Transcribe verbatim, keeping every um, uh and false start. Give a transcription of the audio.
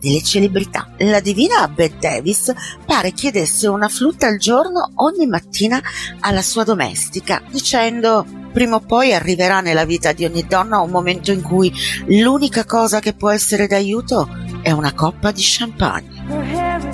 delle celebrità. La divina Bette Davis pare chiedesse una flutta al giorno ogni mattina alla sua domestica, dicendo: prima o poi arriverà nella vita di ogni donna un momento in cui l'unica cosa che può essere d'aiuto è una coppa di champagne.